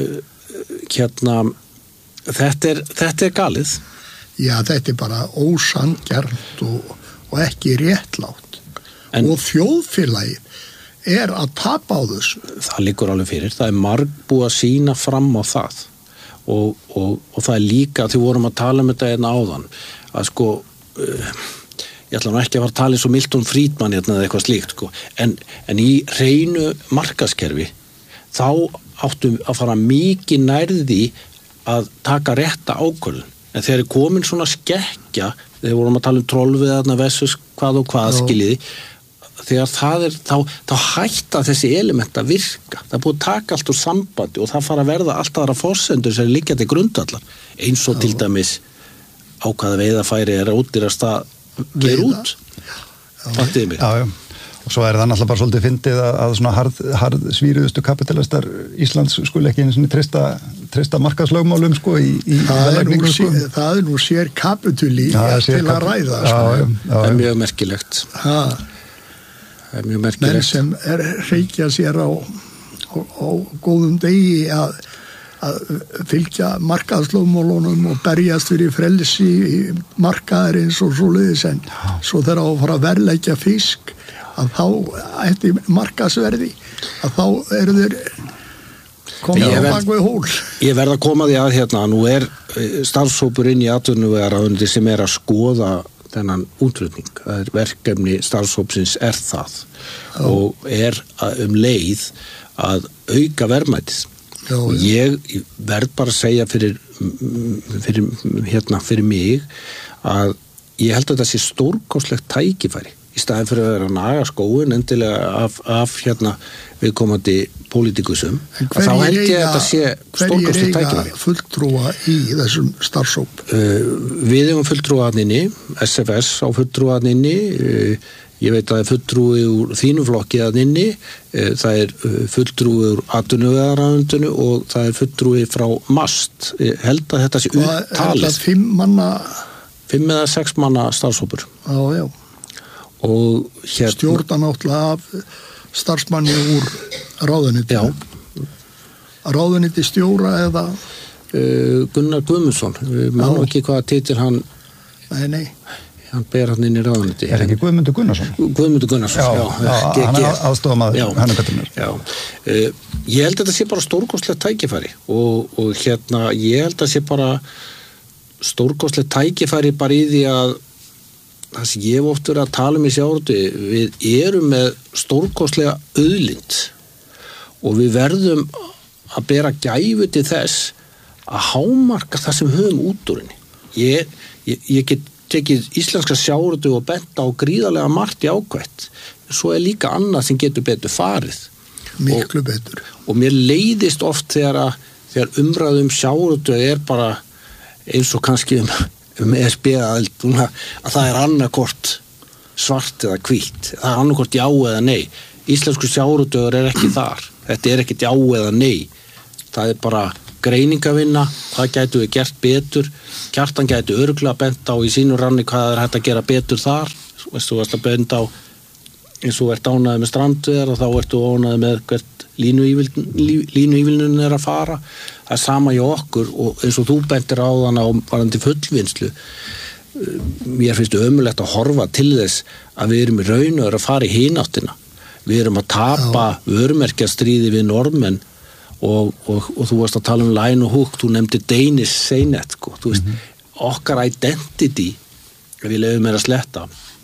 hérna, þetta er, þetta er galið. Já, þetta er bara ósanngjarnt og, og ekki réttlátt. En, og þjóðfélagið er að tapa á þessu. Það liggur alveg fyrir. Það er marg búið að sína fram á það. Og, og, og það er líka, því vorum að tala um þetta einna áðan, að sko, uh, ég ætla nú ekki að fara að tala eins og Milton Friedman hérna eða eitthvað slíkt, sko, en, en í hreinu markaðskerfi, þá áttum að fara mikið nærði að taka rétta ákvörðun. En þegar er komin svona skekkja, þegar vorum að tala um trollviðarna versus hvað og hvað skiljiði, þegar það er, þá, þá hætta þessi element að virka. Það er búið að taka allt úr sambandi og það fara að verða allt aðra forsendur sem er líka til grundvallar. Eins og Já. til dæmis á hvaða veiðafæri er að útdýrast að gera út. Fattiði mig. Já, já. Og svo er það náttúrulega bara svolítið fyndið að, að svona harð, harð svíruðustu kapitalistar Íslands skuli ekki einu svona trista, trista markaðslögmálum sko í, í það, er nú, sko. það er nú sér kapituli ja, til að ræða. Já, sko. já, já, það er mjög merkilegt. Það er mjög merkilegt. Menn sem er reykja sér á, á, á góðum degi að, að fylgja markaðslögmálunum og berjast fyrir frelsi markaðar eins og svoleiðis en svo þegar á að fara að verðleggja fisk að þá, eftir markaðsverði, að þá eru þeir komið á bakvið hól. Ég verð að koma því að hérna, nú er starfshópur inn í atvinnuvegaráðuneyti sem er að skoða þennan útflutning. Það er verkefni starfshópsins er það Já. og er um leið að auka verðmætið. Já, já. Ég verð bara að segja fyrir, fyrir, hérna, fyrir mig að ég held að það sé stórkostlegt tækifæri. Í staðin fyrir að vera að naga skóin endilega af, af hérna viðkomandi pólitíkusum, þá held ég að þetta sé stórkostlega tækifæri. Hverjir eiga fulltrúa í þessum starfshóp? Uh, við hefum fulltrúaðninni, S F S á fulltrúaðninni, uh, ég veit að það er fulltrúi úr þínu flokki aðninni, uh, það er uh, fulltrúi úr atvinnuvegaráðuneytinu og það er fulltrúi frá MAST. Ég held að þetta sé upptalið. Er það fimm manna? Fimm eða sex manna starfshópur. Já, já. Og hérna stjórna náttúrulega af starfsmanni úr ráðuneyti. Já. Ráðuneyti stjóra eða uh, Gunnar Guðmundsson. Við manum ekki hvaða titil hann Nei, nei. Hann ber hann inn í ráðuneyti. Er ekki Guðmundur Gunnarsson? Guðmundur Gunnarsson, já. Já, já hann er aðstofamaður Hannu Petrunar. Já. Uh, ég held að þetta sé bara stórkostlegt tækifæri og, og hérna, ég held að sé bara stórkostlegt tækifæri bara í því að það sem ég hef oft verið að tala um í sjávarútvegi, við erum með stórkostlega auðlind og við verðum að bera gæfu til þess að hámarka það sem höfum út úr henni. Ég, ég, ég get tekið íslenska sjávarútveg og bent á gríðarlega margt jákvætt. Svo er líka annað sem getur betur farið. Miklu og, betur. Og mér leiðist oft þegar, að, þegar umræðum sjávarútveg er bara eins og kannski um, um E S B-aðild að það er annarkort svart eða hvítt. Það er annarkort já eða nei. Íslensku sjávarútvegur er ekki þar. Þetta er ekkert já eða nei. Það er bara greiningavinna, hvað gætu við gert betur, Kjartan gætu örugglega bent á í sínu ranni hvað er hægt að gera betur þar, þú varst að benda á eins og ert ánæði með strandveðar og þá ertu ánæði með hvert línuívilnun er að fara, það er sama hjá okkur og eins og þú bentir á þann á varandi fullvinnslu, mér finnst ömulegt að horfa til þess að við erum í raun og er að fara í hináttina, við erum að tapa vörumerkjastríði við normenn Og, og, og þú varst að tala um line og hook, þú nefndi Danish Saynet, sko. Þú veist, mm-hmm. okkar identity, ef við lefum mér að sletta,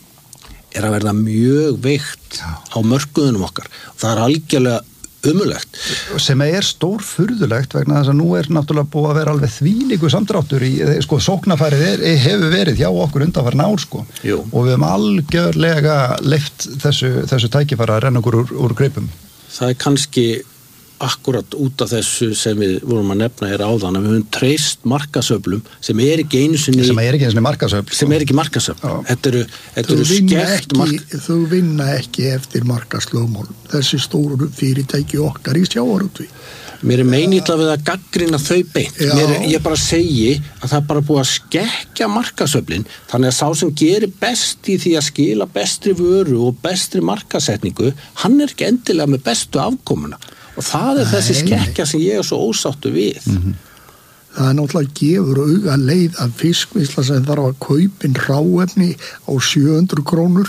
er að verða mjög veikt Já. Á mörkuðunum okkar. Það er algjörlega umulegt. Sem er stór furðulegt vegna þess að nú er náttúrulega búið að vera alveg þvílíku samdráttur í, sko, sóknarfærið er, hefur verið hjá okkur undanfarin ár, sko. Jú. Og við hefum algjörlega leyft þessu, þessu tækifæri að renna okkur úr, úr greipum. Það er kannski akkurat út af þessu sem við vorum að nefna hér áðan að við höfum treyst markasöflum sem er ekki einu sinni sem er ekki einu sinni markasöfl sem er ekki markasöfl þetta eru, þetta eru skekkt mark... þú vinna ekki eftir markaslögmálum þessi stóru fyrirtæki okkar í sjávarútvegi. Mér er meinilla við að gaggrina þau beint Mér er, ég bara segi að það er bara búið að skekja markasöflin þannig að sá sem gerir best í því að skila bestri vöru og bestri markasetningu hann er ekki endilega með bestu afkomuna og það er nei, þessi skekkja sem ég er svo ósáttu við. Mm-hmm. Það er náttúrulega gefur auga leið að fiskvinnsla sem þarf að kaupin ráefni á sjö hundruð krónur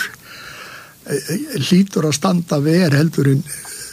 hlýtur að standa ver heldur en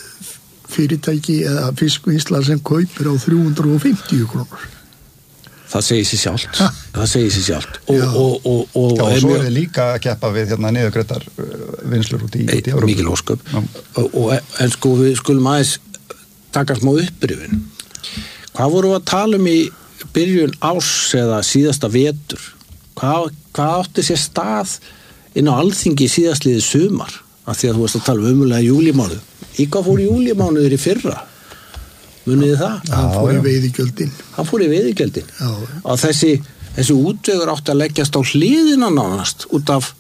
fyrirtæki eða fiskvinnsla sem kaupir á þrjú hundruð fimmtíu krónur. Það segir sér sjálft. Ha? Það segir sér sjálft. Og, og, og, og, Já, og svo er við líka að keppa við hérna niðurgreiddar vinnslur út í, út í Evrópu. Mikil ósköp. Og, og, en sko við skulum aðeins taka smá upprifun. Hvað vorum við að tala um í byrjun árs eða síðasta vetur? Hvað, hvað átti sér stað inn á Alþingi síðastliðið sumar? Af því að þú varst að tala um umulega júlímánuð. Í hvað fór júlímánuður í fyrra? Munið þið það? Hann fór í veiðigjöldin. Hann fór í veiðigjöldin. Og þessi, þessi útvegur átti að leggjast á hliðina nánast út af,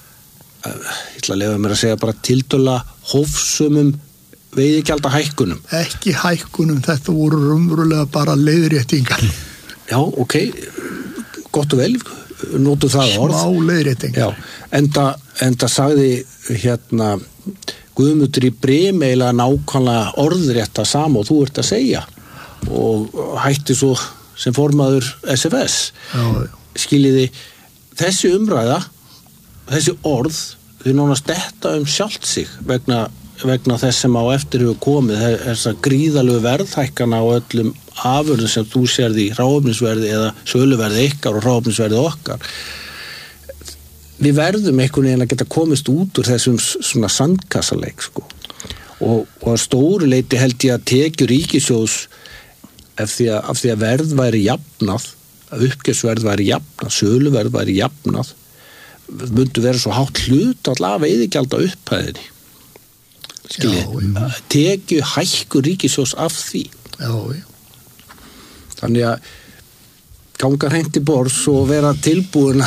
ég ætla að leyfa mér að segja bara tiltöla hófsumum veiðigjalda hækkunum. Ekki hækkunum, þetta voru raunverulega bara leiðréttingar. Já, ok, gott og vel, notu það orð. Smá leiðréttingar. Já, enda, enda sagði hérna Guðmundur í Brim eiginlega nákvæmlega orðrétta sama og þú ert að segja og hætti svo sem formaður S F S. Já, já. Skiljiði, þessi umræða, þessi orð, þau nánast detta um sjálft sig vegna vegna þess sem á eftir hefur komið þess að gríðalegu verðhækkana á öllum afurðum sem þú sérði í hráefnisverði eða söluverði ykkar og hráefnisverði okkar. Við verðum einhvern veginn að geta komist út úr þessum svona sandkassaleik sko. Og, og að stóru leiti held ég að tekjur ríkissjóðs ef því að, af því að verð væri jafnað, að uppgjörsverð væri jafnað, söluverð væri jafnað, myndu vera svo hátt hlut allavega veiðigjalda upphæðinni. Skilji, tekju hækku ríkissjóðs af því. Já, já. Þannig að ganga hreint í borðs og vera tilbúin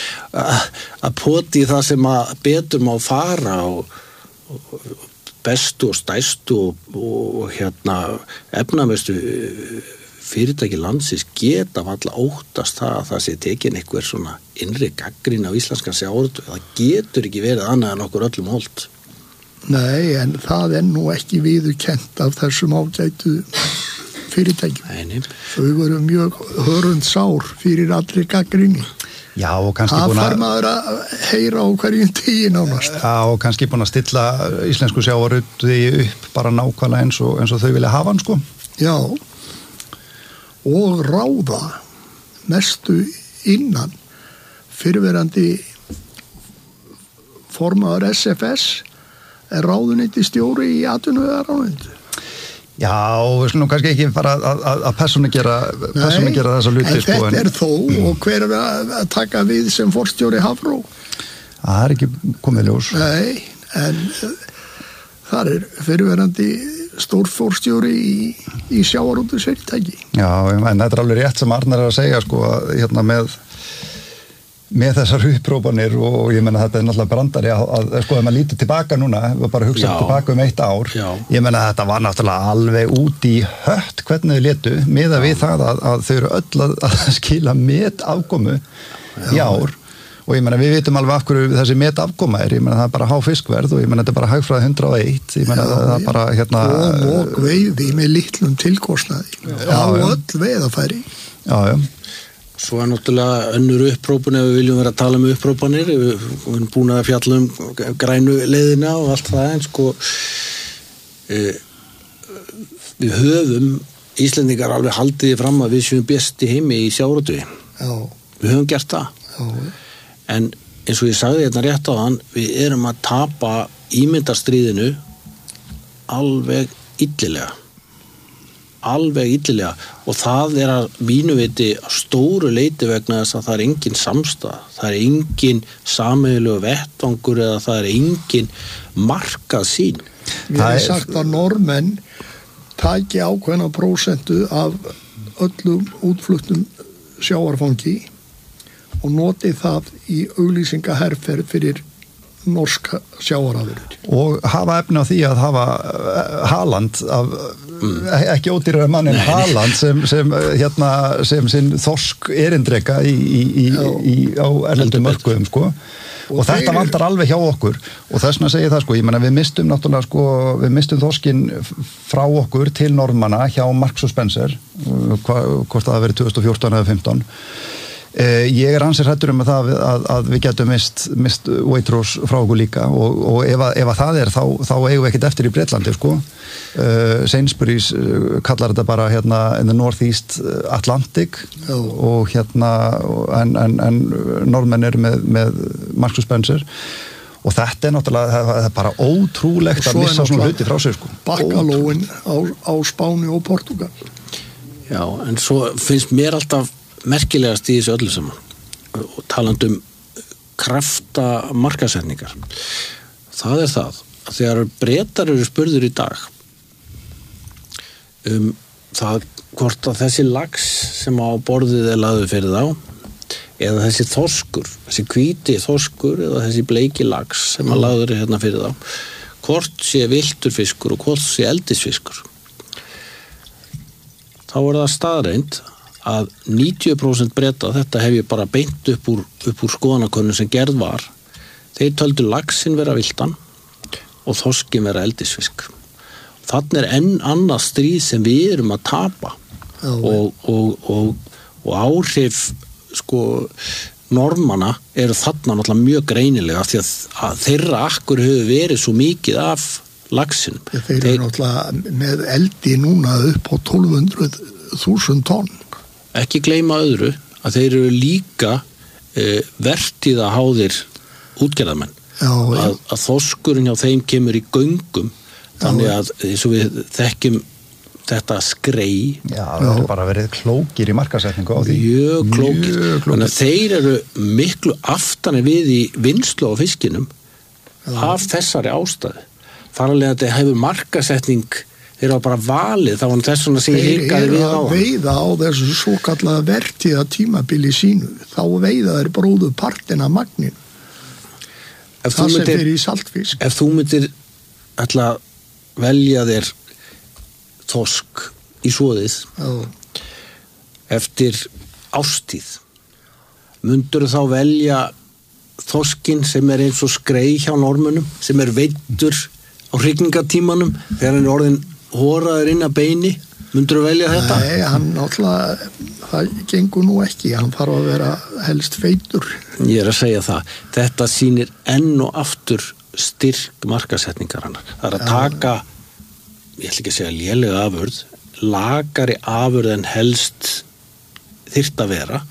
að poti það sem að betur má fara og, og bestu og stæstu og, og hérna efnamestu fyrirtæki landsins geta valla óttast það að það sé tekin einhver svona innri gagnrýni á íslenskan sjávarútveg. Það getur ekki verið annað en okkur öllum holdt. Nei, en það er nú ekki viðurkennt af þessum ágætu fyrirtækjum. Nei, þau voru mjög hörund sár fyrir allir gagnrýni. Já, og kannski búin að... Það fær maður að heyra á hverjum tíu nánast. Já, og kannski búin að stilla íslensku sjávarútvegi upp bara nákvæmlega eins og, eins og þau vilja hafa hann, sko. Já, og ráða mestu innan fyrrverandi formaður S F S er ráðuneyti stjóri í atvinnuvegaráðuneytinu. Já, við skulum kannski ekki fara að, að, að persónu gera, persónu gera þessa hluti. En þetta er þó, og hver er að taka við sem forstjóri Hafró? Það er ekki komið ljós. Nei, en þar er fyrirverandi stórforstjóri í, í sjávarútvegsfyrirtæki. Já, en þetta er alveg rétt sem Arnar er að segja, sko, að hérna með með þessar upprópanir og ég menna þetta er náttúrulega brandari að, að sko ef maður lítur tilbaka núna, við bara hugsa tilbaka um eitt ár, Já. Ég menna þetta var náttúrulega alveg út í hött hvernig þau létu, miða við það að, að þau eru öll að, að skila metafkomu í ár og ég menna við vitum alveg af hverju þessi metafkoma er, ég menna það er bara há fiskverð og ég menna þetta er bara hagfræði hundrað og eitt, ég menna það er bara hérna og, og veiði með litlum tilkostnaði á öll veiðafæri. Já, já. Svo er náttúrulega önnur upprópun ef við viljum vera að tala um upprópanir, við erum búin að fjalla um grænu leiðina og allt það, en sko e, við höfum Íslendingar alveg haldið fram að við séum best í heimi í sjávarútvegi. Við höfum gert það. Já. En eins og ég sagði hérna rétt á þann, við erum að tapa ímyndarstríðinu alveg illilega. alveg illilega og það er að mínu viti stóru leiti vegna þess að það er engin samstæða, það er engin sameiginlegur vettvangur eða það er engin markað sín. Mér er sagt að Normenn taki ákveðna prósentu af öllum útfluttum sjávarfangi og noti það í auglýsingaherferð fyrir norska sjávarafurðir. Og hafa efni á því að hafa Haaland af, mm. ekki ódýrari mann en Haaland sem, sem, hérna, sem sinn þorsk erindreka í, í, í, í, á erlendum mörkuðum sko. Og, og þetta vantar alveg hjá okkur og þess vegna segi það sko, ég menna við mistum náttúrulega sko, við mistum þorskinn frá okkur til Norðmanna hjá Marks og Spencer hva, hvort það hafi verið tvö þúsund og fjórtán eða fimmtán. Eh, ég er ansið hræddur um að, það, að, að við getum mist, mist Waitrose frá okkur líka og, og ef, að, ef að það er þá, þá eigum við ekkert eftir í Bretlandi sko. uh, Sainsbury's uh, kallar þetta bara hérna in the Northeast Atlantic oh. og hérna en, en, en norðmenn eru með, með Marks og Spencer og þetta er náttúrulega það er bara ótrúlegt að missa svona hluti frá sig sko. Bakkalóin á, á Spáni og Portugal. Já, en svo finnst mér alltaf merkilegast í þessu öllu saman og talandum krafta markasetningar. Það er það að þegar Bretar eru spurður í dag um það hvort að þessi lax sem á borðið er lagður fyrir þá eða þessi þorskur, þessi hvíti þorskur eða þessi bleiki lax sem að lagður er hérna fyrir þá hvort sé villtur fiskur og hvort sé eldisfiskur. Þá er það staðreind að níutíu prósent Breta, þetta hef ég bara beint upp úr, upp úr skoðanakönnun sem gerð var, þeir töldu laxinn vera viltan og þorskinn vera eldisfisk. Þannig er enn annað stríð sem við erum að tapa og, og, og, og áhrif sko Norðmanna eru þarna náttúrulega mjög greinilega því að, að þeirra akkur hefur verið svo mikið af laxinum. Þeir eru Þeir, náttúrulega með eldi núna upp á tólf hundruð þúsund tonn. Ekki gleyma öðru að þeir eru líka e, vertíða háðir útgerðarmenn. Já, já. Að, að þorskurinn hjá þeim kemur í göngum þannig að eins og við þekkjum þetta skrei. Já, það er bara verið klókir í markasetningu á því. Mjög klókir. Þannig að þeir eru miklu aftanir við í vinnslu á fiskinum já. Af þessari ástæðu. Þar alveg að þetta hefur markasetning þeir eru bara valið, þá var þess að segja hikaði við á. Þeir eru að veiða á þessu svo kallaða vertíða tímabili sínu. Þá veiða þeir bróðu partin af magninu. Ef það myndir, sem fyrir í saltfisk. Ef þú myndir ætla velja þér þorsk í svoðið Já. Eftir ástíð, myndur þá velja þorskinn sem er eins og skrei hjá Norðmönnum, sem er veiddur á hrygningatímanum þegar hann er orðin hóraður inn að beini, myndur þú velja þetta? Nei, hann náttúrulega, það gengur nú ekki, hann þarf að vera helst feitur. Ég er að segja það, þetta sýnir enn og aftur styrk markasetningar hann. Það er að taka, ég ætla ekki að segja lélega afurð, lagari afurð en helst þyrft að vera,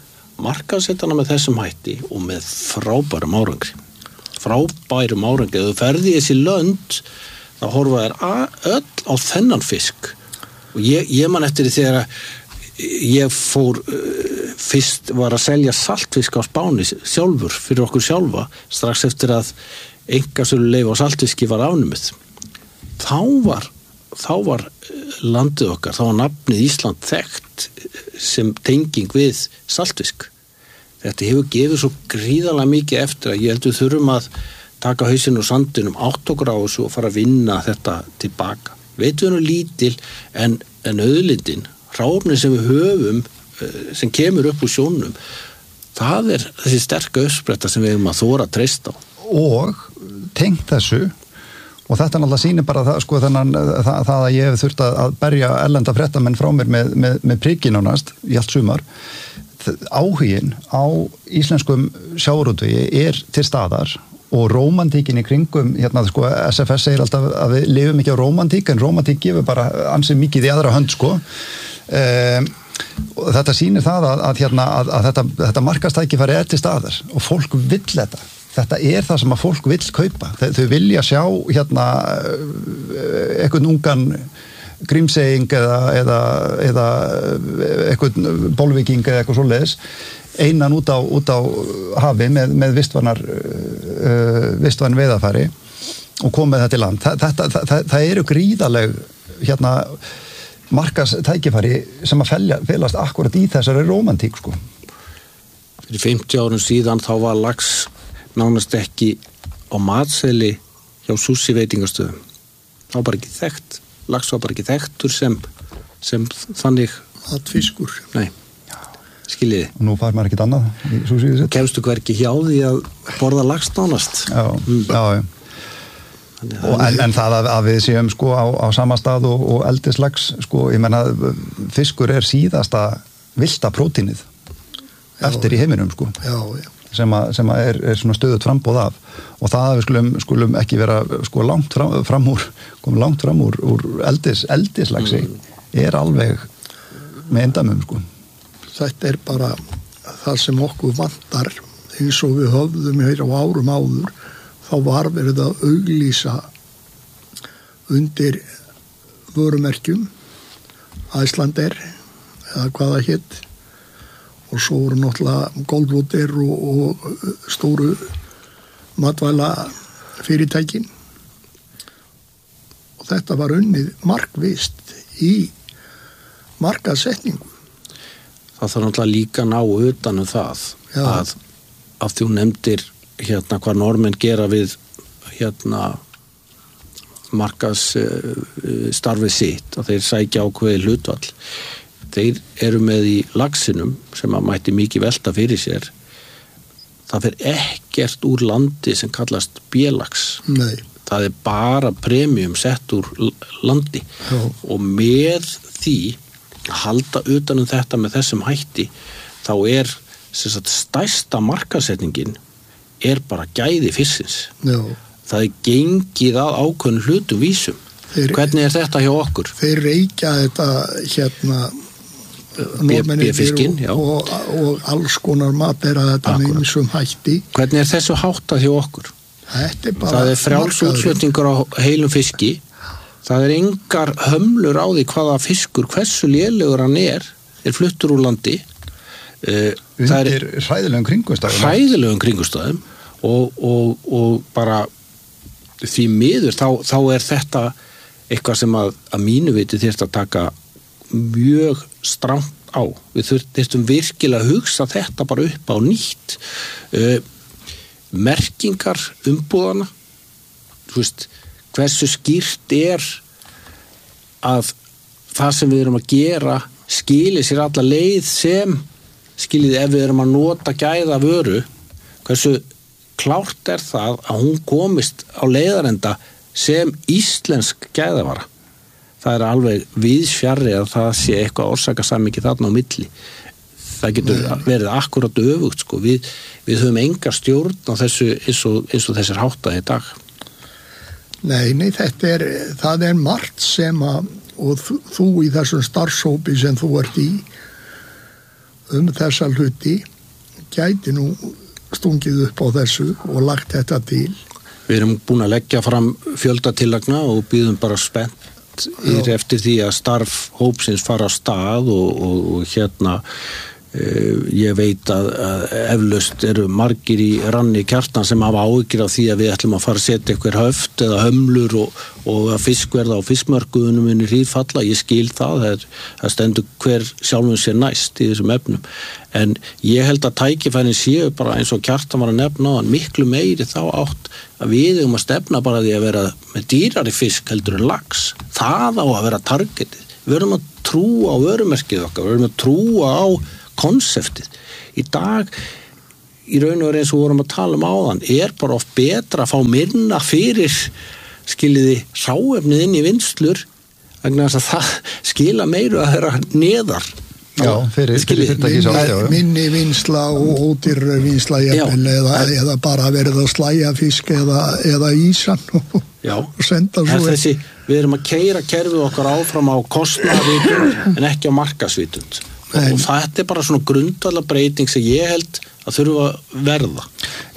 markaðssetja hana með þessum hætti og með frábærum árangri. Frábærum árangri. Ef þú ferði í þessi lönd, þá horfa þær öll á þennan fisk. Og ég, ég man eftir því þegar ég fór, uh, fyrst var að selja saltfisk á Spáni sjálfur, fyrir okkur sjálfa, strax eftir að einkasöluleyfi á saltfiski var afnumið. Þá var, þá var landið okkar, þá var nafnið Ísland þekkt sem tenging við saltfisk. Þetta hefur gefið svo gríðarlega mikið eftir að ég held við þurfum að taka hausinn og sandinum, átt okkur á þessu og fara að vinna þetta tilbaka. Veitum við nú lítil en, en auðlindin, hráefni sem við höfum, sem kemur upp úr sjónum, það er þessi sterka uppspretta sem við erum að þóra að treysta á. Og tengt þessu, og þetta náttúrulega sýnir bara það, sko, þannig, það, það að ég hef þurft að berja erlenda fréttamenn frá mér með, með, með prikið nánast í allt sumar. Áhugin á íslenskum sjávarútvegi er til staðar og rómantíkin í kringum, hérna sko, S F S segir alltaf að við lifum ekki á rómantík, en rómantík gefur bara ansið mikið í aðra hönd, sko. Um, og þetta sýnir það að, að, hérna, að, að þetta, þetta markastækifæri er til staðar og fólk vill þetta. Þetta er það sem að fólk vill kaupa. Þau, þau vilja sjá hérna eitthvað ungan Grímseying eða, eða, eða eitthvað bolvíking eða eitthvað svoleiðis einan út á, út á hafi með, með vistvanar uh, vistvan veiðarfæri og komið þetta í land. Þa, þetta, það, það, það eru gríðaleg hérna markastækifæri sem að felja, felast akkurat í þessari rómantík, sko. Fyrir fimmtíu árum síðan þá var lax nánast ekki á matseðli hjá sushi veitingastöðum. Það var bara ekki þekkt. Lax var bara ekki þekktur sem, sem þannig matfiskur. Nei, skiljiði. Og nú fær maður ekkert annað í súsíðu sitt. Kemstu hvergi hjá því að borða lax nánast. Já, mm. já, já. Og, en, en það að, að við séum sko á, á sama stað og, og eldislax, sko, ég menna fiskur er síðasta villta prótínið já, eftir í heiminum, sko. Já, já. sem að, sem að er, er svona stöðut frambóð af og það að við skulum, skulum ekki vera sko langt fram, fram úr komum langt fram úr, úr eldis, eldislagsi mm. er alveg með endamum, sko. Þetta er bara það sem okkur vantar eins og við höfðum hér á árum áður, þá var verið að auglýsa undir vörumerkjum Æslander eða hvað það hétt og svo voru náttúrulega Goldwater og, og stóru matvæla fyrirtækin og þetta var unnið markvist í markaðssetningu. Það þarf náttúrulega líka að ná utan um það Já. að að þú nefndir hérna hvað normenn gera við hérna markas uh, starfið sitt og þeir sækja ákveði hlutvall. Þeir eru með í laxinum sem að mætti mikið velta fyrir sér. Það fer ekkert úr landi sem kallast B-lax. Nei. Það er bara premium sett úr landi Já. Og með því að halda utan um þetta með þessum hætti þá er sem sagt, stærsta markaðssetningin er bara gæði fisksins. Já. Það er gengið að ákveðnum hlutum vísum. Þeir, Hvernig er þetta hjá okkur? Þeir reykja þetta hérna B-fiskin, já. Og, og alls konar mat er að þetta með einsum hætti. Hvernig er þessu háttað hjá okkur? Þetta er bara það er frjáls útflutningur á heilum fiski. Það er engar hömlur á því hvaða fiskur, hversu lélegur hann er, er fluttur úr landi. Uh, Undir hræðilegum kringumstæðum. Hræðilegum kringumstæðum og, og, og bara því miður þá, þá er þetta eitthvað sem að, að mínu viti þyrfti að taka mjög strangt á. Við þurftum virkilega að hugsa þetta bara upp á nýtt. Uh, merkingar umbúðana, þú veist, hversu skýrt er að það sem við erum að gera skili sér alla leið sem skiljiði ef við erum að nota gæða vöru, hversu klárt er það að hún komist á leiðarenda sem íslensk gæðavara. Það er alveg víðsfjarri að það sé eitthvað orsakasamhengi þarna á milli. Það getur nei. Verið akkurat öfugt, sko. Við, við höfum enga stjórn á þessu eins og, eins og þessir háttaði í dag. Nei, nei, þetta er, það er margt sem að, og þú, þú í þessum starfshópi sem þú ert í, um þessa hluti, gæti nú stungið upp á þessu og lagt þetta til. Við erum búin að leggja fram fjöldatillagna og býðum bara spennt yfir eftir því að starf hópsins fara á stað og, og, og hérna uh, ég veit að, að eflaust eru margir í ranni Kjartan sem hafa áhyggjur af því að við ætlum að fara að setja eitthvað höft eða hömlur og, og að fiskverða á fiskmörkuðunum muni hríðfalla. Ég skil það, það, er, það stendur hver sjálfum sér næst í þessum efnum. En ég held að tækifærin séu bara eins og Kjartan var að nefna á hann miklu meiri þá átt að við um að stefna bara því að vera með dýrari fisk heldur en lax. Það á að vera targetið. Við verðum að trúa á vörumerkið okkar, við verðum að trúa á konseptið. Í dag, í raun og veru eins og við vorum að tala um áðan, er bara oft betra að fá minna fyrir skiljiði hráefnið inn í vinnslur vegna þess að það skila meiru að vera neðar. Já, fyrir, fyrir fyrirtæki sjálf, já, já. Minni vinsla og ódýr vinsla jafnvel, eða, eða bara verið að slæja fisk eða, eða ísan og, og senda svo. Þessi, við erum að keyra kerfið okkar áfram á kostnaðarvitund en ekki á markaðsvitund. Og þetta er bara svona grundvallar breyting sem ég held að þurfa að verða.